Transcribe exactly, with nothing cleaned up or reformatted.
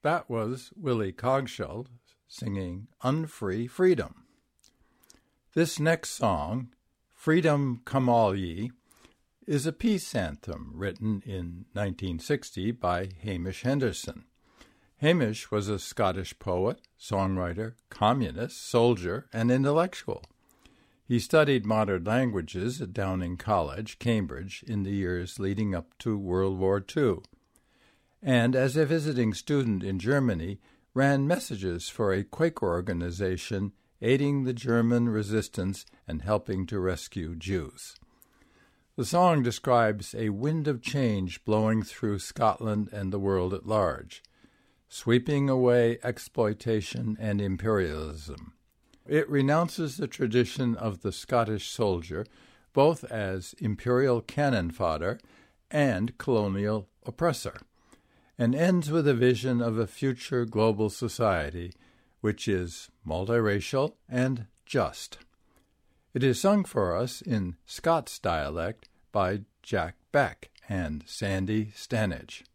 That was Willie Cogshell singing Unfree Freedom. This next song, Freedom Come All Ye, is a peace anthem written in nineteen sixty by Hamish Henderson. Hamish was a Scottish poet, songwriter, communist, soldier, and intellectual. He studied modern languages at Downing College, Cambridge, in the years leading up to World War Two, and as a visiting student in Germany, ran messages for a Quaker organization aiding the German resistance and helping to rescue Jews. The song describes a wind of change blowing through Scotland and the world at large, sweeping away exploitation and imperialism. It renounces the tradition of the Scottish soldier, both as imperial cannon fodder and colonial oppressor, and ends with a vision of a future global society which is multiracial and just. It is sung for us in Scots dialect by Jack Beck and Sandy Stanage.